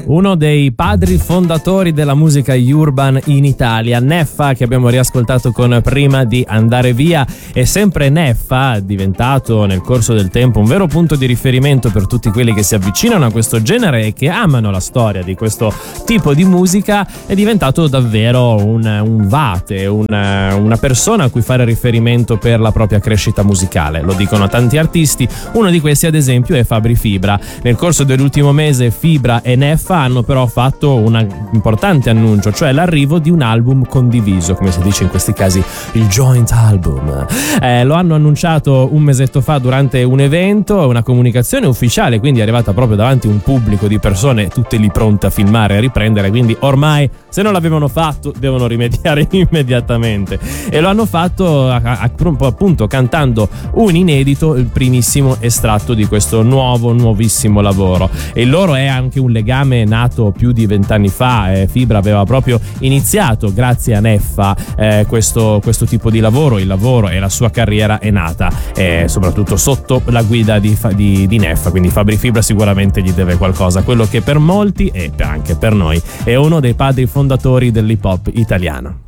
Uno dei padri fondatori della musica urban in Italia, Neffa, che abbiamo riascoltato con Prima di andare via. E sempre Neffa, diventato nel corso del tempo un vero punto di riferimento per tutti quelli che si avvicinano a questo genere e che amano la storia di questo tipo di musica, è diventato davvero un vate, una persona a cui fare riferimento per la propria crescita musicale. Lo dicono tanti artisti, uno di questi ad esempio è Fabri Fibra. Nel corso dell'ultimo mese Fibra e Neffa hanno però fatto un importante annuncio, cioè l'arrivo di un album condiviso, come si dice in questi casi, il joint album. Lo hanno annunciato un mesetto fa durante un evento, una comunicazione ufficiale, quindi è arrivata proprio davanti a un pubblico di persone tutte lì pronte a filmare e a riprendere, quindi ormai se non l'avevano fatto devono rimediare immediatamente, e lo hanno fatto appunto cantando un inedito, il primissimo estratto di questo nuovissimo lavoro. E il loro è anche un legame nato più di 20 anni fa. Fibra aveva proprio iniziato grazie a Neffa questo tipo di lavoro. Il lavoro e la sua carriera è nata soprattutto sotto la guida di Neffa, quindi Fabri Fibra sicuramente gli deve qualcosa, quello che per molti e anche per noi è uno dei padri fondatori dell'hip hop italiano.